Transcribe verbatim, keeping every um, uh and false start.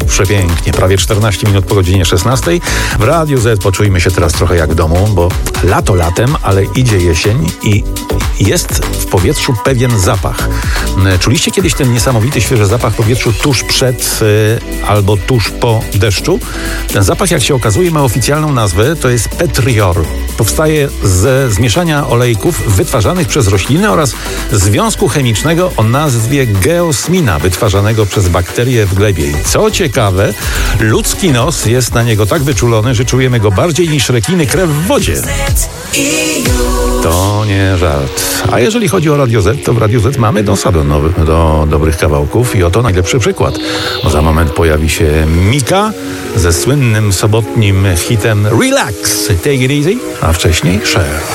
przepięknie. Prawie czternaście minut po godzinie szesnastej. W Radiu Z poczujmy się teraz trochę jak w domu, bo lato latem, ale idzie jesień i jest w powietrzu pewien zapach. Czuliście kiedyś ten niesamowity, świeży zapach w powietrzu tuż przed yy, albo tuż po deszczu? Ten zapach, jak się okazuje, ma oficjalną nazwę, to jest petrior. Powstaje ze zmieszania olejków wytwarzanych przez rośliny oraz związku chemicznego o nazwie geosmina, wytwarzanego przez bakterie w glebie. I co ciekawe, ludzki nos jest na niego tak wyczulony, że czujemy go bardziej niż rekiny krew w wodzie. To nie żart. A jeżeli chodzi o Radio Z, to w Radiu Z mamy dosa do, nowych, do dobrych kawałków i oto najlepszy przykład. Bo za moment pojawi się Mika ze słynnym sobotnim hitem Relax, Take It Easy, a wcześniej Cher.